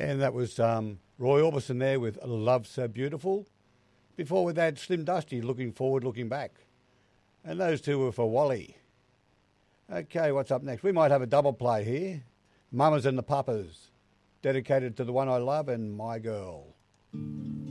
And that was Roy Orbison there with Love So Beautiful. Before we had Slim Dusty, Looking Forward, Looking Back. And those two were for Wally. Okay, what's up next? We might have a double play here. Mamas and the Papas, dedicated to the one I love and my girl.